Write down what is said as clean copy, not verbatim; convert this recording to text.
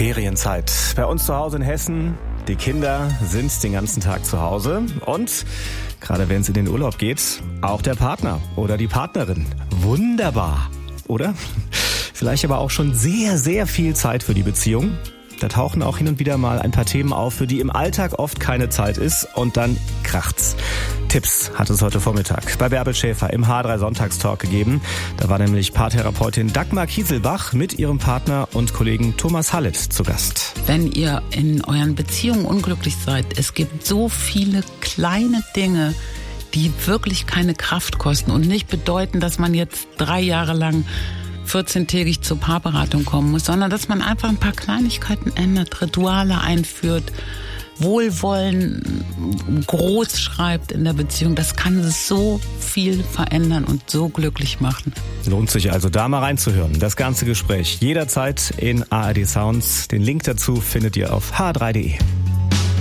Ferienzeit. Bei uns zu Hause in Hessen, die Kinder sind den ganzen Tag zu Hause und gerade wenn es in den Urlaub geht, auch der Partner oder die Partnerin. Wunderbar, oder? Vielleicht aber auch schon sehr, sehr viel Zeit für die Beziehung. Da tauchen auch hin und wieder mal ein paar Themen auf, für die im Alltag oft keine Zeit ist und dann kracht's. Tipps hat es heute Vormittag bei Bärbel Schäfer im H3 Sonntagstalk gegeben. Da war nämlich Paartherapeutin Dagmar Kieselbach mit ihrem Partner und Kollegen Thomas Hallet zu Gast. Wenn ihr in euren Beziehungen unglücklich seid, es gibt so viele kleine Dinge, die wirklich keine Kraft kosten und nicht bedeuten, dass man jetzt 3 Jahre lang 14-tägig zur Paarberatung kommen muss, sondern dass man einfach ein paar Kleinigkeiten ändert, Rituale einführt, Wohlwollen groß schreibt in der Beziehung. Das kann so viel verändern und so glücklich machen. Lohnt sich also da mal reinzuhören. Das ganze Gespräch jederzeit in ARD Sounds. Den Link dazu findet ihr auf hr3.de.